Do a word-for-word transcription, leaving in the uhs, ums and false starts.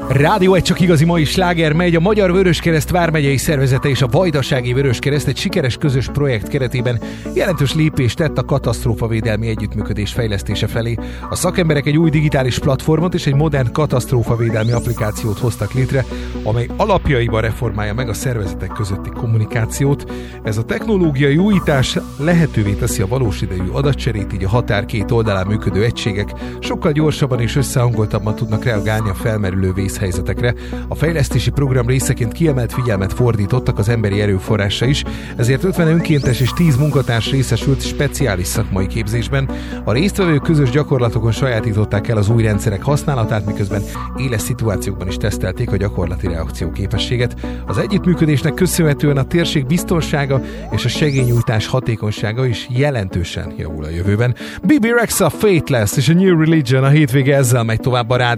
Rádió egy csak igazi mai sláger megy. A Magyar Vöröskereszt vármegyei szervezete és a Vajdasági Vöröskereszt egy sikeres közös projekt keretében jelentős lépést tett a katasztrófavédelmi együttműködés fejlesztése felé. A szakemberek egy új digitális platformot és egy modern katasztrófavédelmi applikációt hoztak létre, amely alapjaiban reformálja meg a szervezetek közötti kommunikációt. Ez a technológiai újítás lehetővé teszi a valós idejű adatcserét, így a határ két oldalán működő egységek sokkal gyorsabban és összehangoltabban tudnak reagálni a felmerülő vészhelyzetekre. A fejlesztési program részeként kiemelt figyelmet fordítottak az emberi erőforrásra is, ezért ötven önkéntes és tíz munkatárs részesült speciális szakmai képzésben. A résztvevők közös gyakorlatokon sajátították el az új rendszerek használatát, miközben éles szituációkban is tesztelték a gyakorlati reakcióképességet. Az együttműködésnek köszönhetően a térség biztonsága és a segélynyújtás hatékonysága is jelentősen javul a jövőben. bé bé Rexa, Fateless és a New Religion a hétvége ezzel megy tovább a rádió.